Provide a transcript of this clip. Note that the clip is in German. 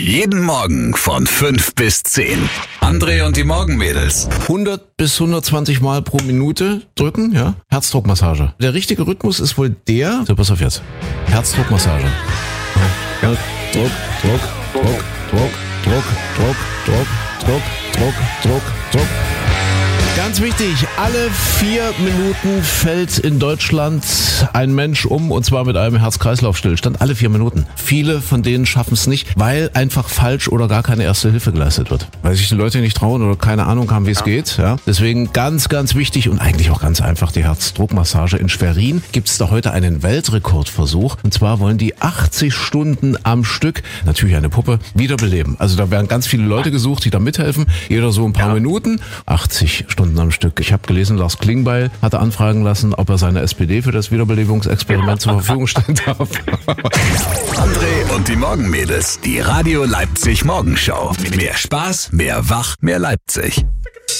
Jeden Morgen von 5 bis 10. André und die Morgenmädels. 100 bis 120 Mal pro Minute drücken, ja? Herzdruckmassage. Der richtige Rhythmus ist wohl der, so pass auf jetzt, Herzdruckmassage. Ja, Druck, Druck, Druck, Druck, Druck, Druck, Druck, Druck, Druck, Druck, Druck. Ganz wichtig, alle 4 Minuten fällt in Deutschland ein Mensch um, und zwar mit einem Herz-Kreislauf-Stillstand. Alle 4 Minuten. Viele von denen schaffen es nicht, weil einfach falsch oder gar keine erste Hilfe geleistet wird. Weil sich die Leute nicht trauen oder keine Ahnung haben, wie es geht. Ja? Deswegen ganz, ganz wichtig und eigentlich auch ganz einfach die Herzdruckmassage. In Schwerin gibt es da heute einen Weltrekordversuch. Und zwar wollen die 80 Stunden am Stück, natürlich eine Puppe, wiederbeleben. Also da werden ganz viele Leute gesucht, die da mithelfen. Jeder so ein paar Minuten. 80 Stunden am Stück. Ich habe gelesen, Lars Klingbeil hatte anfragen lassen, ob er seine SPD für das Wiederbelebungsexperiment zur Verfügung stellen darf. André und die Morgenmädels. Die Radio Leipzig Morgenschau. Mehr Spaß, mehr Wach, mehr Leipzig.